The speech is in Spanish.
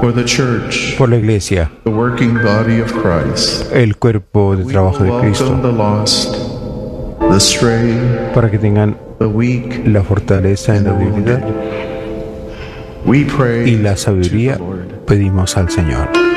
for the church, por la Iglesia, the working body of Christ. el cuerpo de We trabajo will de Cristo, welcome the lost, the stray, para que tengan the weak, la fortaleza en la and the debilidad wounded. We pray y la to the sabiduría. Lord. Pedimos al Señor.